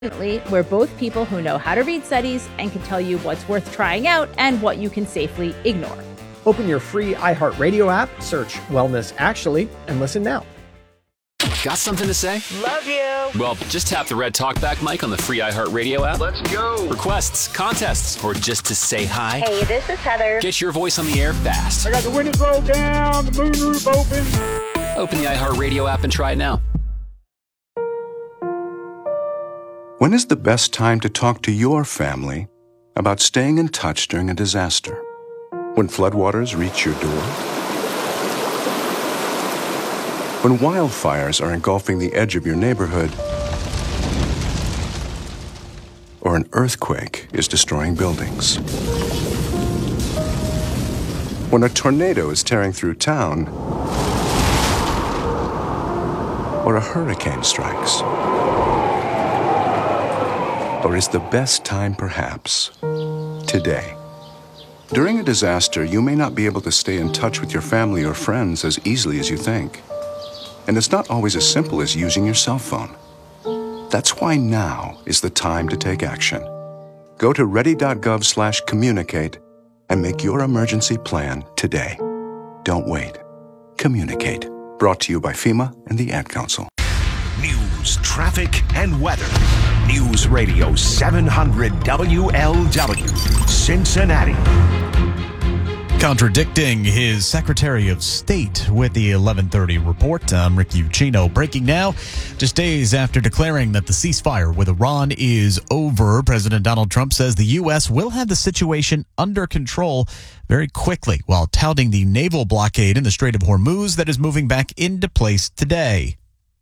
where both people who know how to read studies and can tell you what's worth trying out and what you can safely ignore. Open your free iHeartRadio app, search Wellness Actually, and listen now. Got something to say? Love you. Well, just tap the red talkback mic on the free iHeartRadio app. Let's go. Requests, contests, or just to say hi. Hey, this is Heather. Get your voice on the air fast. I got the windows rolled down, the moonroof open. Open the iHeartRadio app and try it now. When is the best time to talk to your family about staying in touch during a disaster? When floodwaters reach your door? When wildfires are engulfing the edge of your neighborhood? Or an earthquake is destroying buildings? When a tornado is tearing through town? Or a hurricane strikes? Or is the best time perhaps today? During a disaster, you may not be able to stay in touch with your family or friends as easily as you think. And it's not always as simple as using your cell phone. That's why now is the time to take action. Go to ready.gov/communicate and make your emergency plan today. Don't wait. Communicate. Brought to you by FEMA and the Ad Council. News, traffic, and weather. News Radio 700 WLW, Cincinnati. Contradicting his Secretary of State with the 1130 report, I'm Rick Ucchino. Breaking now, just days after declaring that the ceasefire with Iran is over, President Donald Trump says the U.S. will have the situation under control very quickly, while touting the naval blockade in the Strait of Hormuz that is moving back into place today.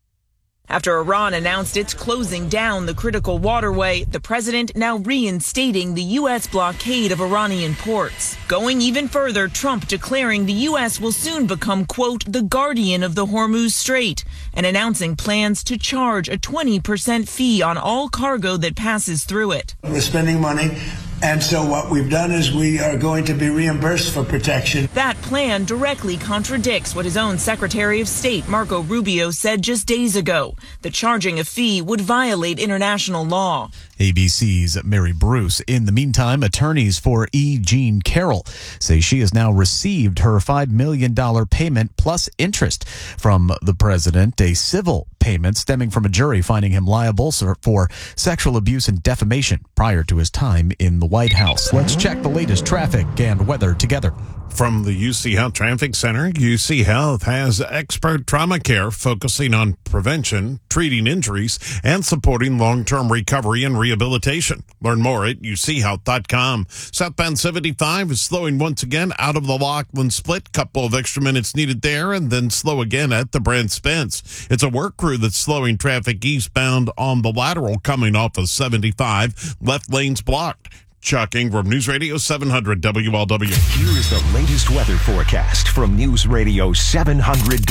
After Iran announced it's closing down the critical waterway, the president now reinstating the U.S. blockade of Iranian ports. Going even further, Trump declaring the U.S. will soon become, quote, the guardian of the Hormuz Strait, and announcing plans to charge a 20% fee on all cargo that passes through it. We're spending money. And so what we've done is we are going to be reimbursed for protection. That plan directly contradicts what his own Secretary of State, Marco Rubio, said just days ago, that charging a fee would violate international law. ABC's Mary Bruce. In the meantime, attorneys for E. Jean Carroll say she has now received her $5 million payment plus interest from the president, a civil payment stemming from a jury finding him liable for sexual abuse and defamation prior to his time in the White House. Let's check the latest traffic and weather together. From the UC Health Traffic Center, UC Health has expert trauma care focusing on prevention, treating injuries, and supporting long-term recovery and rehabilitation. Learn more at uchealth.com. Southbound 75 is slowing once again out of the Laughlin split. Couple of extra minutes needed there, and then slow again at the Brent Spence. It's a work crew that's slowing traffic eastbound on the lateral coming off of 75. Left lane's blocked. Chuck Ingram, News Radio 700 WLW. Here is the latest weather forecast from News Radio 700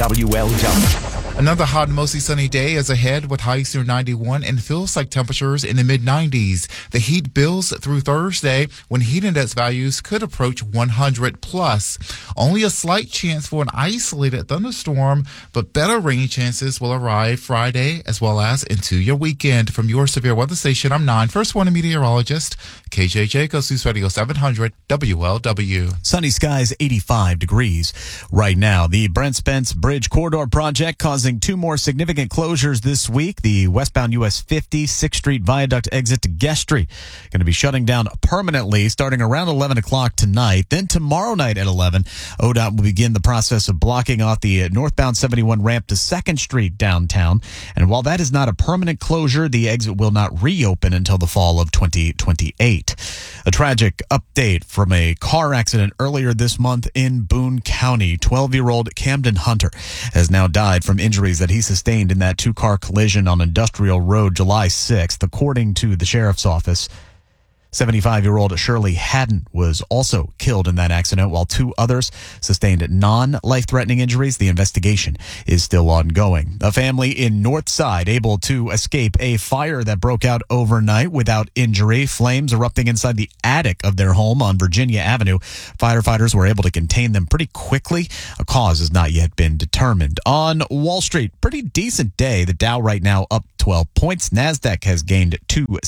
WLW. Another hot and mostly sunny day is ahead with highs near 91 and feels like temperatures in the mid-90s. The heat builds through Thursday when heat index values could approach 100 plus. Only a slight chance for an isolated thunderstorm, but better rain chances will arrive Friday as well as into your weekend. From your severe weather station, I'm 9 First Warning meteorologist, KJ Jacobs, News Radio 700 WLW. Sunny skies, 85 degrees. Right now, the Brent Spence Bridge Corridor Project causing two more significant closures this week. The westbound US 50 6th Street Viaduct exit to Guest Street going to be shutting down permanently starting around 11 o'clock tonight. Then tomorrow night at 11, ODOT will begin the process of blocking off the northbound 71 ramp to 2nd Street downtown. And while that is not a permanent closure, the exit will not reopen until the fall of 2028. A tragic update from a car accident earlier this month in Boone County. 12-year-old Camden Hunter has now died from injuries that he sustained in that two-car collision on Industrial Road July 6th, according to the sheriff's office. 75-year-old Shirley Haddon was also killed in that accident, while two others sustained non-life-threatening injuries. The investigation is still ongoing. A family in Northside able to escape a fire that broke out overnight without injury. Flames erupting inside the attic of their home on Virginia Avenue. Firefighters were able to contain them pretty quickly. A cause has not yet been determined. On Wall Street, pretty decent day. The Dow right now up 12 points. NASDAQ has gained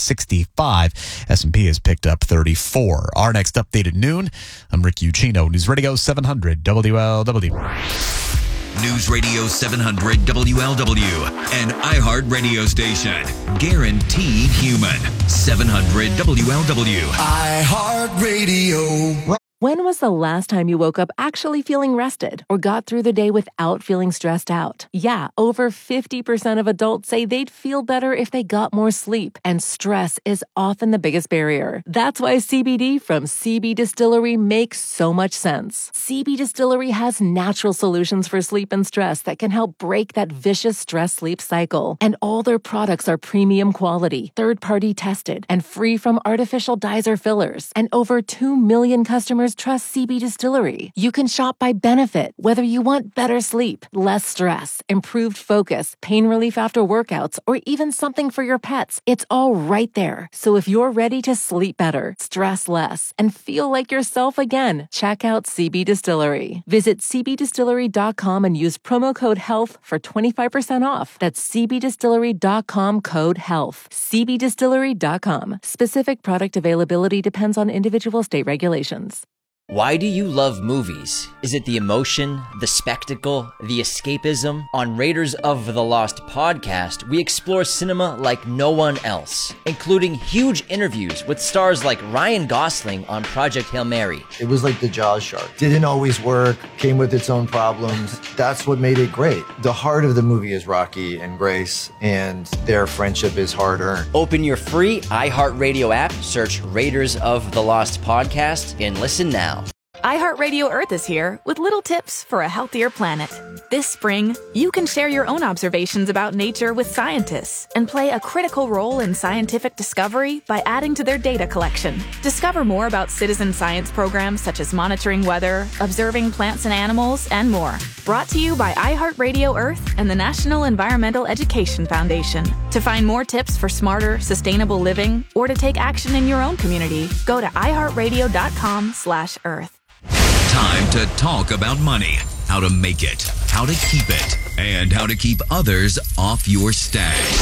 265. S&P has picked up 34. Our next update at noon. I'm Rick Ucchino, News Radio 700 WLW. News Radio 700 WLW, an iHeart radio station. Guaranteed human. 700 WLW. iHeart Radio. When was the last time you woke up actually feeling rested or got through the day without feeling stressed out? Yeah, over 50% of adults say they'd feel better if they got more sleep, and stress is often the biggest barrier. That's why CBD from CB Distillery makes so much sense. CB Distillery has natural solutions for sleep and stress that can help break that vicious stress-sleep cycle. And all their products are premium quality, third-party tested, and free from artificial dyes or fillers. And over 2 million customers trust CB Distillery. You can shop by benefit, whether you want better sleep, less stress, improved focus, pain relief after workouts, or even something for your pets. It's all right there. So if you're ready to sleep better, stress less, and feel like yourself again, check out CB Distillery. Visit cbdistillery.com and use promo code HEALTH for 25% off. That's cbdistillery.com, code HEALTH. cbdistillery.com. Specific product availability depends on individual state regulations. Why do you love movies? Is it the emotion, the spectacle, the escapism? On Raiders of the Lost podcast, we explore cinema like no one else, including huge interviews with stars like Ryan Gosling on Project Hail Mary. It was like the Jaws shark. Didn't always work, came with its own problems. That's what made it great. The heart of the movie is Rocky and Grace, and their friendship is hard-earned. Open your free iHeartRadio app, search Raiders of the Lost podcast, and listen now. iHeartRadio Earth is here with little tips for a healthier planet. This spring, you can share your own observations about nature with scientists and play a critical role in scientific discovery by adding to their data collection. Discover more about citizen science programs such as monitoring weather, observing plants and animals, and more. Brought to you by iHeartRadio Earth and the National Environmental Education Foundation. To find more tips for smarter, sustainable living or to take action in your own community, go to iHeartRadio.com/Earth. Time to talk about money, how to make it, how to keep it, and how to keep others off your stash.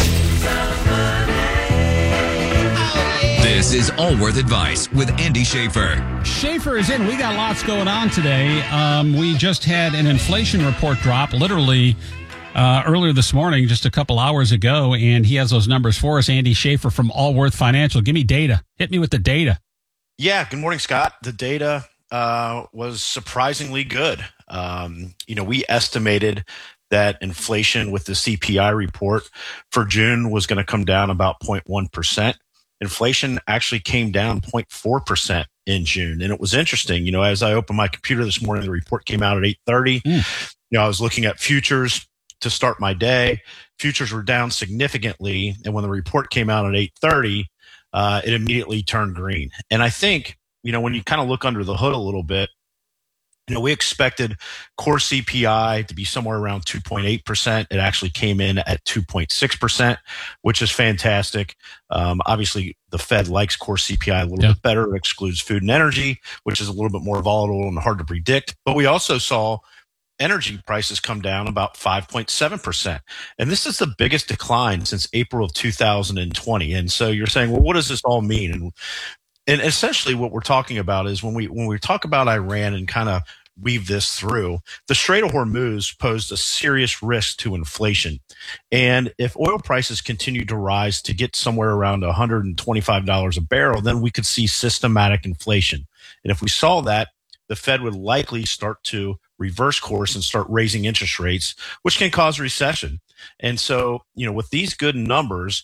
This is Allworth Advice with Andy Schaefer. Schaefer is in. We got lots going on today. We just had an inflation report drop literally earlier this morning, just a couple hours ago, and he has those numbers for us. Andy Schaefer from Allworth Financial. Give me data. Hit me with the data. Yeah, good morning, Scott. The data was surprisingly good. We estimated that inflation with the CPI report for June was going to come down about 0.1%. Inflation actually came down 0.4% in June. And it was interesting, as I opened my computer this morning, the report came out at 8:30. I was looking at futures to start my day. Futures were down significantly. And when the report came out at 8:30, it immediately turned green. And I think, when you kind of look under the hood a little bit, we expected core CPI to be somewhere around 2.8%. It actually came in at 2.6%, which is fantastic. Obviously, the Fed likes core CPI a little bit better. It excludes food and energy, which is a little bit more volatile and hard to predict. But we also saw energy prices come down about 5.7%. And this is the biggest decline since April of 2020. And so you're saying, well, what does this all mean? And essentially what we're talking about is when we talk about Iran and kind of weave this through, the Strait of Hormuz posed a serious risk to inflation. And if oil prices continue to rise to get somewhere around $125 a barrel, then we could see systematic inflation. And if we saw that, the Fed would likely start to reverse course and start raising interest rates, which can cause recession. And so, with these good numbers,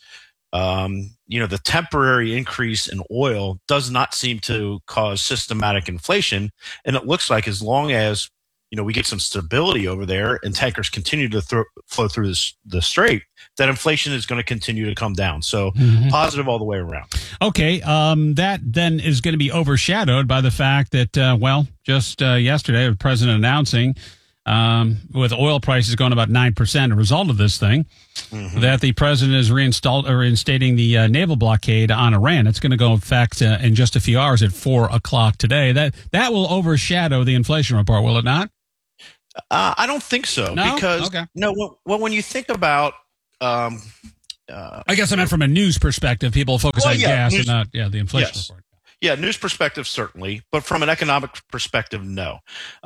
the temporary increase in oil does not seem to cause systematic inflation. And it looks like as long as, we get some stability over there and tankers continue to flow through the strait, that inflation is going to continue to come down. So positive all the way around. Okay. That then is going to be overshadowed by the fact that, just yesterday, the president announcing with oil prices going about 9%, a result of this thing, that the president is reinstating the naval blockade on Iran. It's going to go in effect in just a few hours at 4:00 today. That will overshadow the inflation report, will it not? I don't think so. No? Because when you think about I guess I meant from a news perspective. People focus on gas and not the inflation report. Yeah, news perspective, certainly. But from an economic perspective, no.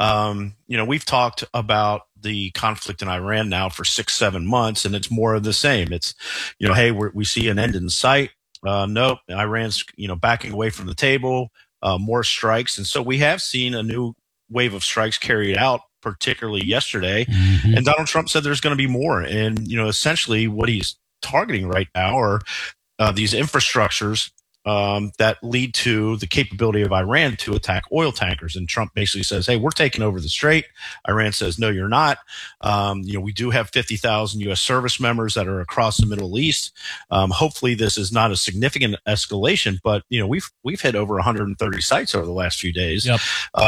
We've talked about the conflict in Iran now for 6-7 months, and it's more of the same. It's, hey, we see an end in sight. Nope, Iran's, backing away from the table, more strikes. And so we have seen a new wave of strikes carried out, particularly yesterday. Mm-hmm. And Donald Trump said there's going to be more. And, essentially what he's targeting right now are these infrastructures that lead to the capability of Iran to attack oil tankers. And Trump basically says, hey, we're taking over the strait. Iran says, no, you're not. We do have 50,000 U.S. service members that are across the Middle East. Hopefully this is not a significant escalation, but, we've hit over 130 sites over the last few days. Yep.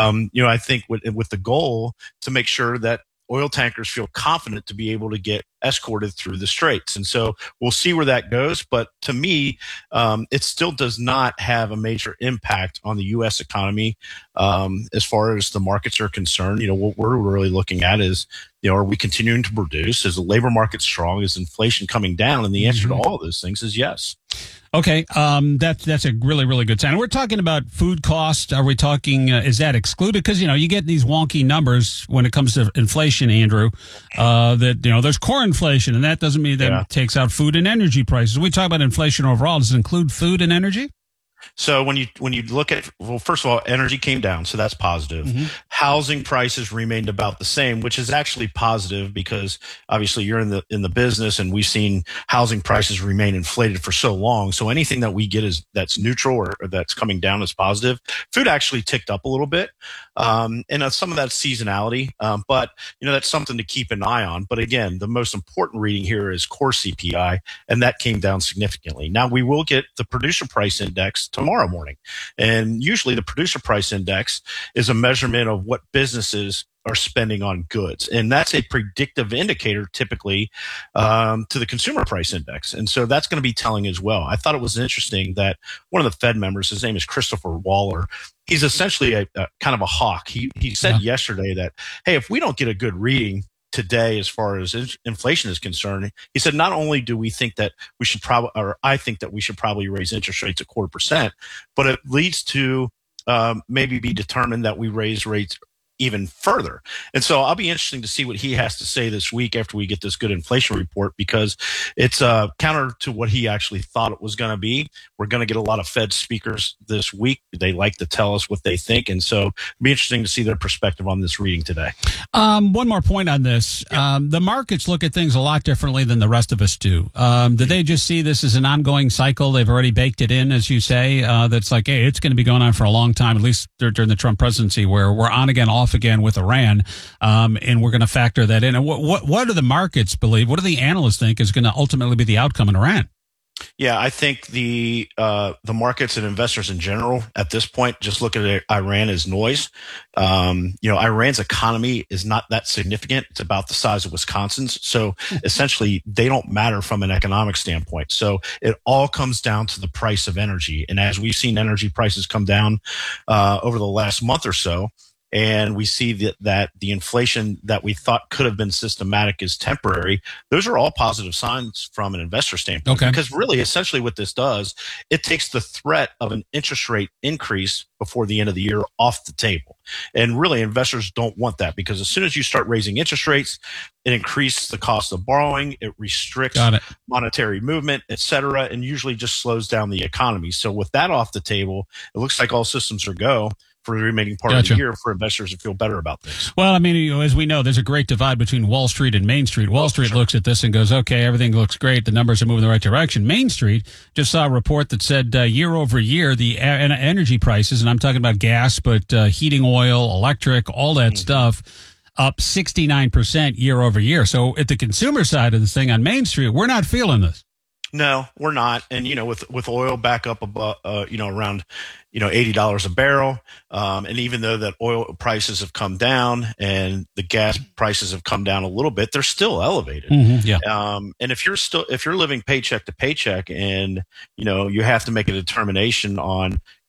I think with the goal to make sure that oil tankers feel confident to be able to get escorted through the straits. And so we'll see where that goes. But to me, it still does not have a major impact on the U.S. economy as far as the markets are concerned. What we're really looking at is, are we continuing to produce? Is the labor market strong? Is inflation coming down? And the answer to all of those things is yes. Okay, that's a really, really good sign. We're talking about food costs. Are we talking, is that excluded? Because, you get these wonky numbers when it comes to inflation, Andrew, that, there's core inflation, and that doesn't mean that it takes out food and energy prices. When we talk about inflation overall, does it include food and energy? So when you look at, first of all, energy came down, so that's positive. Mm-hmm. Housing prices remained about the same, which is actually positive because obviously you're in the business, and we've seen housing prices remain inflated for so long. So anything that we get that's neutral or that's coming down is positive. Food actually ticked up a little bit, and some of that's seasonality, but that's something to keep an eye on. But again, the most important reading here is core CPI, and that came down significantly. Now we will get the producer price index tomorrow morning. And usually the producer price index is a measurement of what businesses are spending on goods. And that's a predictive indicator typically to the consumer price index. And so that's going to be telling as well. I thought it was interesting that one of the Fed members, his name is Christopher Waller, he's essentially a kind of a hawk. He said yesterday that, hey, if we don't get a good reading today as far as inflation is concerned, he said, not only do we think that we should probably, or I think that we should probably raise interest rates 0.25%, but it leads to maybe be determined that we raise rates even further. And so I'll be interesting to see what he has to say this week after we get this good inflation report, because it's counter to what he actually thought it was going to be. We're going to get a lot of Fed speakers this week. They like to tell us what they think. And so it'll be interesting to see their perspective on this reading today. One more point on this. The markets look at things a lot differently than the rest of us do. Did they just see this as an ongoing cycle? They've already baked it in, as you say, that's like, hey, it's going to be going on for a long time, at least during the Trump presidency, where we're on again, off again with Iran, and we're going to factor that in. And what do the markets believe? What do the analysts think is going to ultimately be the outcome in Iran? Yeah, I think the markets and investors in general at this point just look at Iran as noise. Iran's economy is not that significant. It's about the size of Wisconsin's. So essentially, they don't matter from an economic standpoint. So it all comes down to the price of energy. And as we've seen energy prices come down over the last month or so, and we see that the inflation that we thought could have been systematic is temporary, those are all positive signs from an investor standpoint. Okay. Because really, essentially what this does, it takes the threat of an interest rate increase before the end of the year off the table. And really, investors don't want that, because as soon as you start raising interest rates, it increases the cost of borrowing, it restricts monetary movement, et cetera, and usually just slows down the economy. So with that off the table, it looks like all systems are go for the remaining part of the year for investors to feel better about this. Well, I mean, as we know, there's a great divide between Wall Street and Main Street. Wall Street looks at this and goes, okay, everything looks great. The numbers are moving in the right direction. Main Street just saw a report that said year over year, the energy prices, and I'm talking about gas, but heating oil, electric, all that stuff, up 69% year over year. So at the consumer side of this thing on Main Street, we're not feeling this. No, we're not. And, with oil back up above, around, $80 a barrel. And even though that oil prices have come down and the gas prices have come down a little bit, they're still elevated. Mm-hmm, yeah. And if you're living paycheck to paycheck and, you have to make a determination on,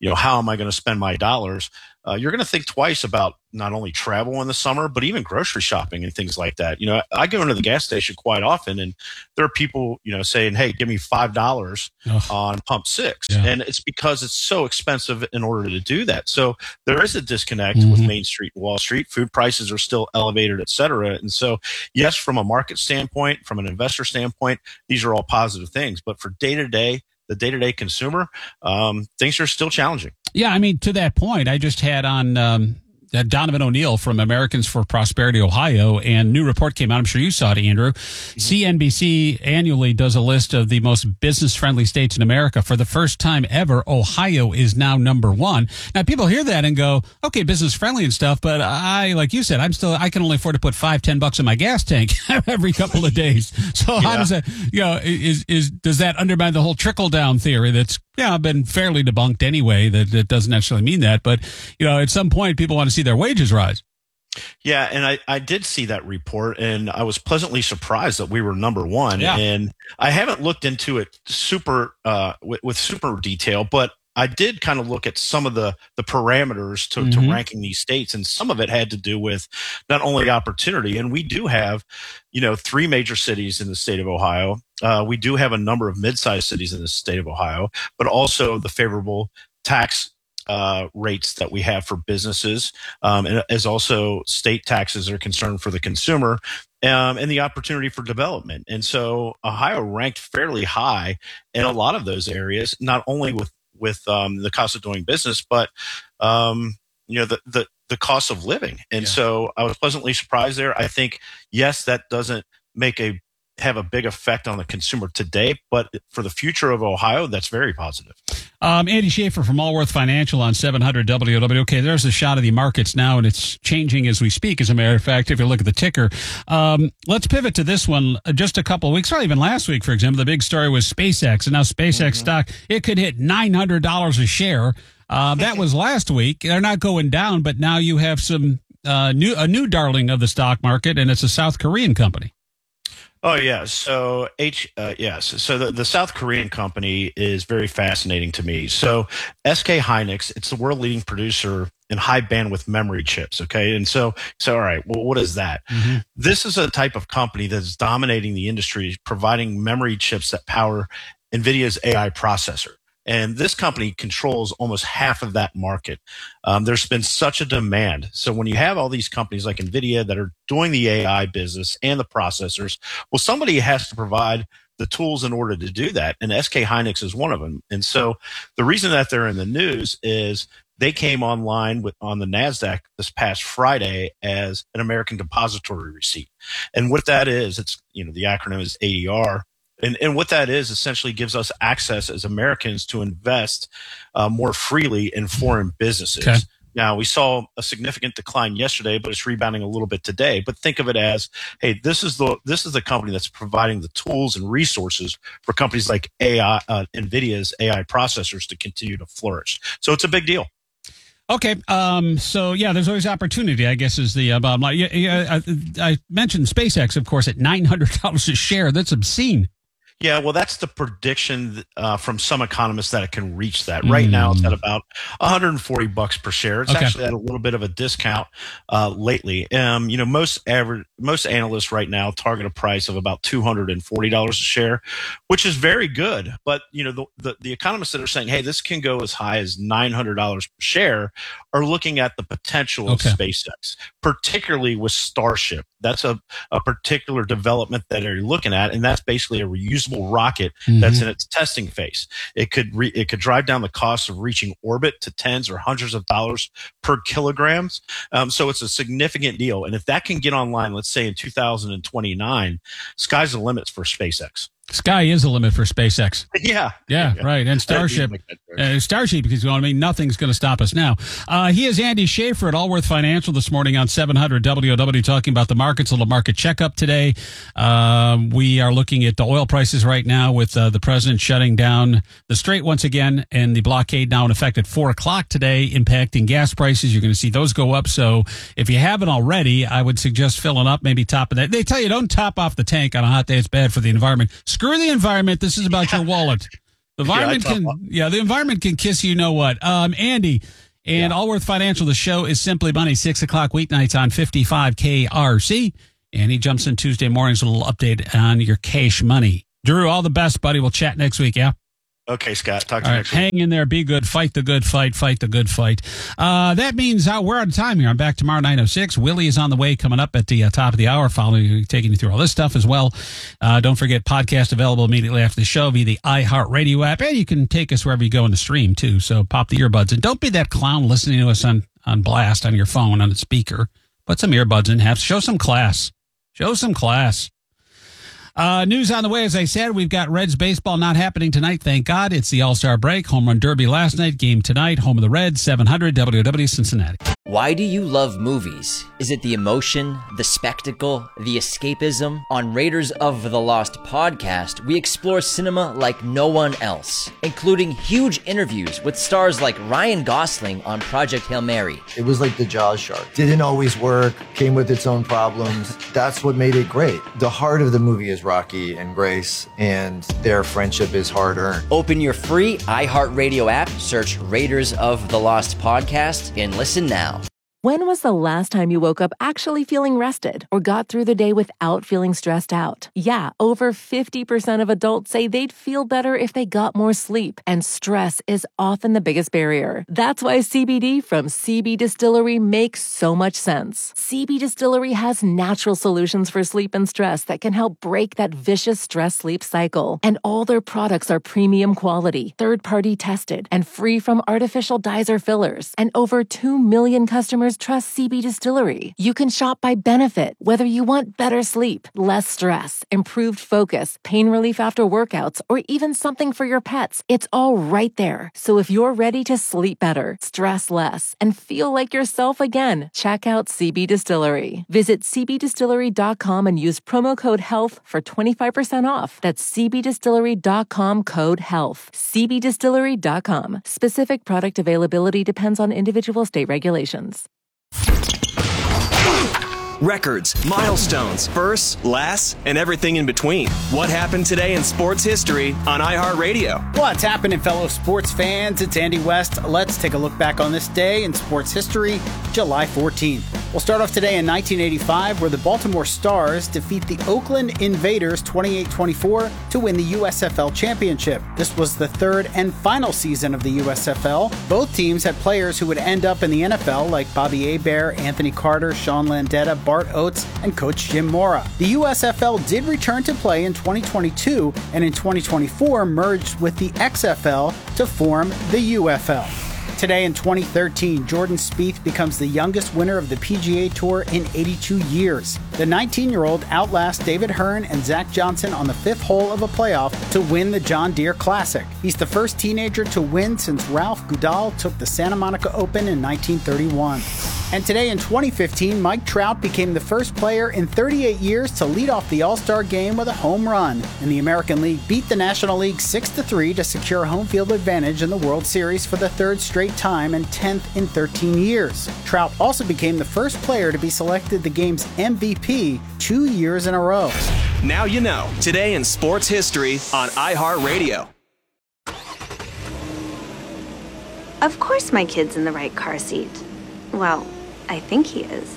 how am I going to spend my dollars? You're going to think twice about not only travel in the summer, but even grocery shopping and things like that. I go into the gas station quite often, and there are people, saying, hey, give me $5 on pump 6. Yeah. And it's because it's so expensive in order to do that. So there is a disconnect with Main Street and Wall Street. Food prices are still elevated, et cetera. And so, yes, from a market standpoint, from an investor standpoint, these are all positive things. But for the day-to-day consumer, things are still challenging. Yeah, I mean, to that point, I just had on Donovan O'Neill from Americans for Prosperity Ohio, and new report came out. I'm sure you saw it, Andrew. CNBC annually does a list of the most business-friendly states in America. For the first time ever, Ohio is now number 1. Now, people hear that and go, okay, business-friendly and stuff, but like you said, I can only afford to put $5-10 in my gas tank every couple of days. So how does that, does that undermine the whole trickle-down theory that's been fairly debunked anyway, that it doesn't necessarily mean that, but at some point people want to see their wages rise. Yeah, and I did see that report, and I was pleasantly surprised that we were number 1. Yeah. And I haven't looked into it super with super detail, but I did kind of look at some of the parameters to ranking these states, and some of it had to do with not only opportunity, and we do have 3 major cities in the state of Ohio. We do have a number of mid-sized cities in the state of Ohio, but also the favorable tax rates that we have for businesses, and as also state taxes are concerned for the consumer, and the opportunity for development. And so Ohio ranked fairly high in a lot of those areas, not only with the cost of doing business, but the cost of living. And so I was pleasantly surprised there. I think, yes, that doesn't have a big effect on the consumer today, but for the future of Ohio, that's very positive. Andy Schaefer from Allworth Financial on 700 WOW. Okay, there's a shot of the markets now, and it's changing as we speak, as a matter of fact, if you look at the ticker. Let's pivot to this one. Just a couple of weeks, or even last week, for example, the big story was SpaceX, and now SpaceX stock, it could hit $900 a share. That was last week. They're not going down, but now you have a new darling of the stock market, and it's a South Korean company. Oh, yeah. So, So the South Korean company is very fascinating to me. So SK Hynix, it's the world leading producer in high bandwidth memory chips. Okay. And so all right, well, what is that? This is a type of company that's dominating the industry, providing memory chips that power NVIDIA's AI processor. And this company controls almost half of that market. There's been such a demand. So when you have all these companies like NVIDIA that are doing the AI business and the processors, well, somebody has to provide the tools in order to do that. And SK Hynix is one of them. And so the reason that they're in the news is they came online on the NASDAQ this past Friday as an American Depository Receipt. And what that is, it's, the acronym is ADR. And what that is essentially gives us access as Americans to invest more freely in foreign businesses. Okay. Now, we saw a significant decline yesterday, but it's rebounding a little bit today. But think of it as, hey, this is the company that's providing the tools and resources for companies like NVIDIA's AI processors to continue to flourish. So it's a big deal. Okay, so there's always opportunity, I guess, is the bottom line. I mentioned SpaceX, of course, at $900 a share. That's obscene. Yeah, well, that's the prediction from some economists that it can reach that. Right now, it's at about $140 per share. It's actually at a little bit of a discount lately. Most analysts right now target a price of about $240 a share, which is very good. But the economists that are saying, hey, this can go as high as $900 per share, are looking at the potential of SpaceX, particularly with Starship. That's a particular development that they're looking at, and that's basically a reusable rocket that's in its testing phase. It could drive down the cost of reaching orbit to tens or hundreds of dollars per kilograms. So it's a significant deal. And if that can get online, let's say in 2029, sky's the limit for SpaceX. Sky is the limit for SpaceX. Yeah, right. And Starship, because nothing's going to stop us now. He is Andy Schaefer at Allworth Financial this morning on 700 WOW, talking about the markets. A little market checkup today. We are looking at the oil prices right now with the president shutting down the Strait once again, and the blockade now in effect at 4:00 today, impacting gas prices. You're going to see those go up. So if you haven't already, I would suggest filling up, maybe topping that. They tell you don't top off the tank on a hot day. It's bad for the environment. Screw the environment. This is about your wallet. The environment can kiss you know what. Andy and Allworth Financial, the show is Simply Money, 6 o'clock weeknights on 55 KRC. And he jumps in Tuesday mornings with a little update on your cash money. Drew, all the best, buddy. We'll chat next week, yeah? Okay, Scott. Talk to you next week. Hang in there. Be good. Fight the good fight. Fight the good fight. That means we're out of time here. I'm back tomorrow, 9:06. Willie is on the way, coming up at the top of the hour, taking you through all this stuff as well. Don't forget, podcast available immediately after the show via the iHeartRadio app. And you can take us wherever you go in the stream, too. So pop the earbuds. And don't be that clown listening to us on blast on your phone, on the speaker. Put some earbuds in. Show some class. Show some class. News on the way, as I said, we've got Reds baseball not happening tonight, thank God. It's the All-Star break. Home run derby last night, game tonight. Home of the Reds, 700 WW Cincinnati. Why do you love movies? Is it the emotion, the spectacle, the escapism? On Raiders of the Lost podcast, we explore cinema like no one else, including huge interviews with stars like Ryan Gosling on Project Hail Mary. It was like the Jaws shark. Didn't always work, came with its own problems. That's what made it great. The heart of the movie is Rocky and Grace, and their friendship is hard-earned. Open your free iHeartRadio app, search Raiders of the Lost podcast, and listen now. When was the last time you woke up actually feeling rested or got through the day without feeling stressed out? Yeah, over 50% of adults say they'd feel better if they got more sleep, and stress is often the biggest barrier. That's why CBD from CB Distillery makes so much sense. CB Distillery has natural solutions for sleep and stress that can help break that vicious stress-sleep cycle. And all their products are premium quality, third-party tested, and free from artificial dyes or fillers. And over 2 million customers trust CB Distillery. You can shop by benefit, whether you want better sleep, less stress, improved focus, pain relief after workouts, or even something for your pets. It's all right there. So if you're ready to sleep better, stress less, and feel like yourself again, check out CB Distillery. Visit cbdistillery.com and use promo code HEALTH for 25% off. That's cbdistillery.com, code HEALTH. cbdistillery.com. Specific product availability depends on individual state regulations. Records, milestones, firsts, lasts, and everything in between. What happened today in sports history on iHeartRadio? What's happening, fellow sports fans? It's Andy West. Let's take a look back on this day in sports history, July 14th. We'll start off today in 1985, where the Baltimore Stars defeat the Oakland Invaders 28-24 to win the USFL championship. This was the third and final season of the USFL. Both teams had players who would end up in the NFL, like Bobby Hebert, Anthony Carter, Sean Landeta, Bart Oates, and Coach Jim Mora. The USFL did return to play in 2022, and in 2024 merged with the XFL to form the UFL. Today in 2013, Jordan Spieth becomes the youngest winner of the PGA Tour in 82 years. The 19-year-old outlasts David Hearn and Zach Johnson on the fifth hole of a playoff to win the John Deere Classic. He's the first teenager to win since Ralph Goodall took the Santa Monica Open in 1931. And today in 2015, Mike Trout became the first player in 38 years to lead off the All-Star game with a home run. And the American League beat the National League 6-3 to secure home field advantage in the World Series for the third straight time and 10th in 13 years. Trout also became the first player to be selected the game's MVP 2 years in a row. Now you know. Today in sports history on iHeartRadio. Of course my kid's in the right car seat. Well, I think he is.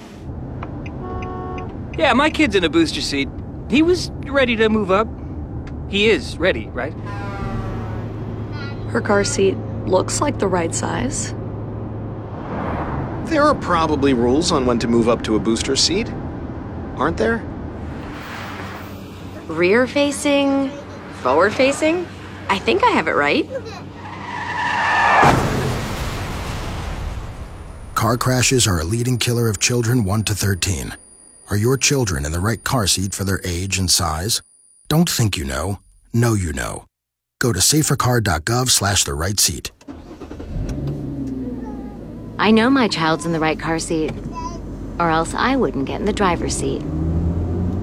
Yeah, my kid's in a booster seat. He was ready to move up. He is ready, right? Her car seat looks like the right size. There are probably rules on when to move up to a booster seat, aren't there? Rear facing, forward facing? I think I have it right. Car crashes are a leading killer of children 1 to 13. Are your children in the right car seat for their age and size? Don't think you know you know. Go to safercar.gov/the right seat. I know my child's in the right car seat, or else I wouldn't get in the driver's seat.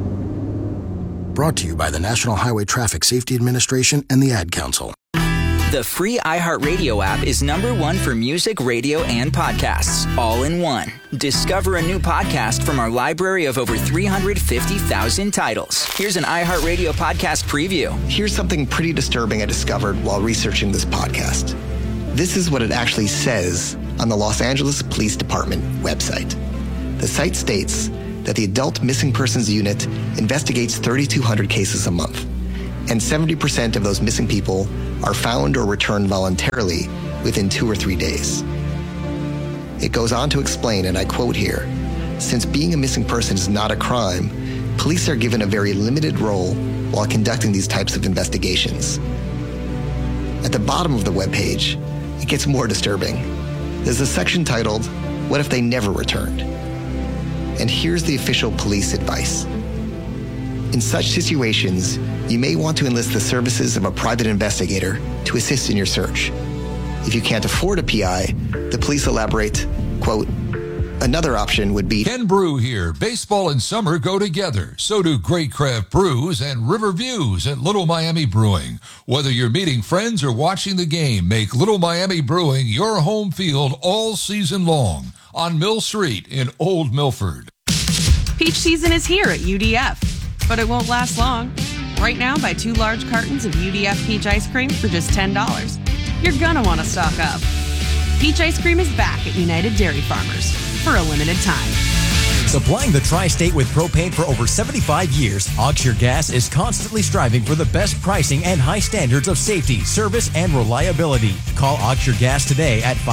Brought to you by the National Highway Traffic Safety Administration and the Ad Council. The free iHeartRadio app is #1 for music, radio, and podcasts, all in one. Discover a new podcast from our library of over 350,000 titles. Here's an iHeartRadio podcast preview. Here's something pretty disturbing I discovered while researching this podcast. This is what it actually says on the Los Angeles Police Department website. The site states that the Adult Missing Persons Unit investigates 3,200 cases a month, and 70% of those missing people are found or returned voluntarily within 2 or 3 days. It goes on to explain, and I quote here, since being a missing person is not a crime, police are given a very limited role while conducting these types of investigations. At the bottom of the webpage, it gets more disturbing. There's a section titled, What If They Never Returned? And here's the official police advice. In such situations, you may want to enlist the services of a private investigator to assist in your search. If you can't afford a PI, the police elaborate, quote, another option would be... Ken Brew here. Baseball and summer go together. So do great craft brews and river views at Little Miami Brewing. Whether you're meeting friends or watching the game, make Little Miami Brewing your home field all season long on Mill Street in Old Milford. Peach season is here at UDF, but it won't last long. Right now, buy 2 large cartons of UDF peach ice cream for just $10. You're gonna want to stock up. Peach ice cream is back at United Dairy Farmers for a limited time. Supplying the tri-state with propane for over 75 years, Auxure Gas is constantly striving for the best pricing and high standards of safety, service, and reliability. Call Auxure Gas today at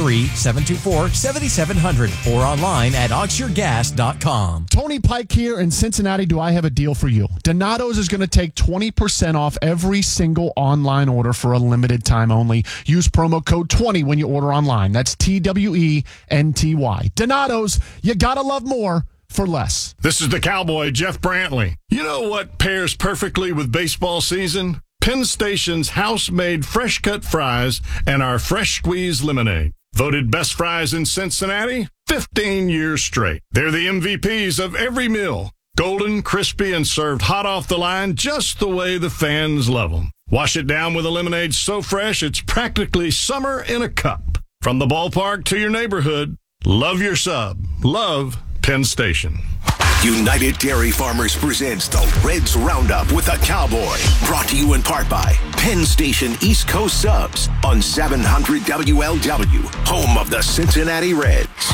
513-724-7700 or online at auxuregas.com. Tony Pike here in Cincinnati. Do I have a deal for you? Donato's is going to take 20% off every single online order for a limited time only. Use promo code 20 when you order online. That's TWENTY. Donato's, you gotta love more for less. This is the Cowboy, Jeff Brantley. You know what pairs perfectly with baseball season? Penn Station's house-made fresh-cut fries and our fresh squeeze lemonade. Voted best fries in Cincinnati 15 years straight. They're the MVPs of every meal. Golden, crispy, and served hot off the line just the way the fans love them. Wash it down with a lemonade so fresh it's practically summer in a cup. From the ballpark to your neighborhood, love your sub. Love Penn Station. United Dairy Farmers presents the Reds Roundup with a Cowboy. Brought to you in part by Penn Station East Coast Subs on 700 WLW, home of the Cincinnati Reds.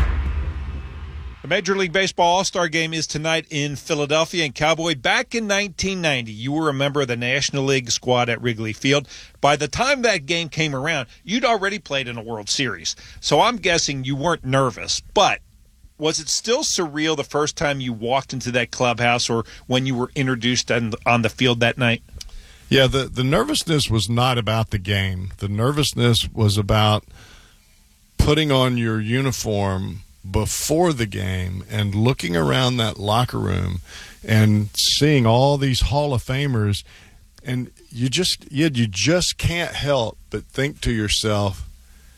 The Major League Baseball All-Star Game is tonight in Philadelphia. And Cowboy, back in 1990, you were a member of the National League squad at Wrigley Field. By the time that game came around, you'd already played in a World Series. So I'm guessing you weren't nervous, but was it still surreal the first time you walked into that clubhouse or when you were introduced on the field that night? Yeah, the nervousness was not about the game. The nervousness was about putting on your uniform before the game and looking around that locker room and seeing all these Hall of Famers, and you just can't help but think to yourself,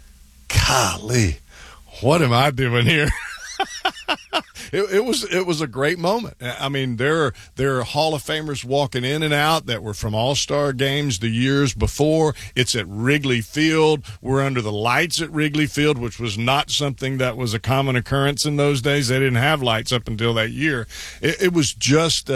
golly, what am I doing here? It was a great moment. I mean, there are Hall of Famers walking in and out that were from All-Star games the years before. It's at Wrigley Field. We're under the lights at Wrigley Field, which was not something that was a common occurrence in those days. They didn't have lights up until that year. It was just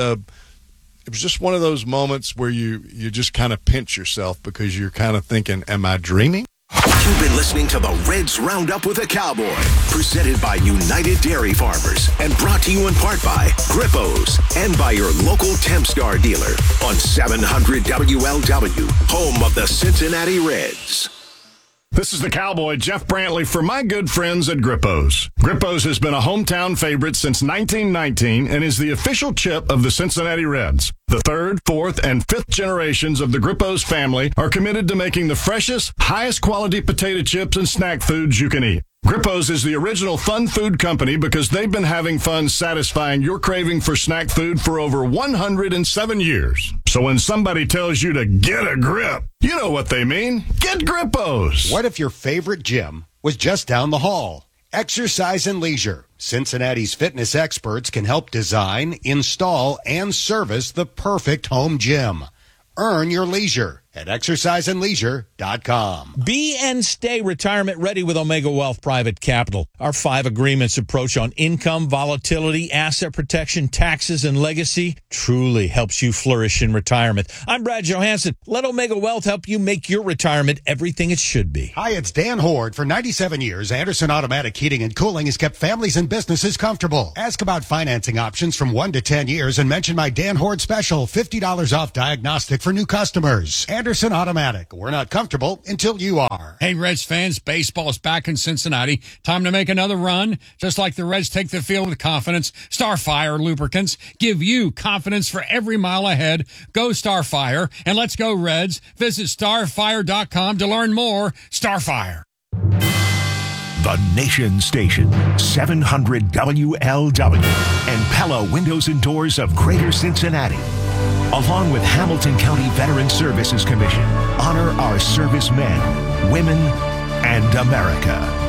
one of those moments where you just kind of pinch yourself because you're kind of thinking, am I dreaming? You've been listening to the Reds Roundup with a Cowboy, presented by United Dairy Farmers and brought to you in part by Grippos and by your local Tempstar dealer on 700 WLW, home of the Cincinnati Reds. This is the Cowboy, Jeff Brantley, for my good friends at Grippos. Grippos has been a hometown favorite since 1919 and is the official chip of the Cincinnati Reds. The third, fourth, and fifth generations of the Grippos family are committed to making the freshest, highest quality potato chips and snack foods you can eat. Grippos is the original fun food company because they've been having fun satisfying your craving for snack food for over 107 years. So when somebody tells you to get a grip, you know what they mean. Get Grippos. What if your favorite gym was just down the hall? Exercise and Leisure. Cincinnati's fitness experts can help design, install, and service the perfect home gym. Earn your leisure. at exerciseandleisure.com. Be and stay retirement ready with Omega Wealth Private Capital. Our 5 agreements approach on income, volatility, asset protection, taxes, and legacy truly helps you flourish in retirement. I'm Brad Johansson. Let Omega Wealth help you make your retirement everything it should be. Hi, it's Dan Horde. For 97 years, Anderson Automatic Heating and Cooling has kept families and businesses comfortable. Ask about financing options from 1 to 10 years and mention my Dan Horde special, $50 off diagnostic for new customers. Anderson Automatic. We're not comfortable until you are. Hey, Reds fans, baseball is back in Cincinnati. Time to make another run. Just like the Reds take the field with confidence, Starfire lubricants give you confidence for every mile ahead. Go Starfire, and let's go Reds. Visit starfire.com to learn more. Starfire. The Nation Station, 700 WLW, and Pella Windows and Doors of Greater Cincinnati, along with Hamilton County Veteran Services Commission, honor our servicemen, women, and America.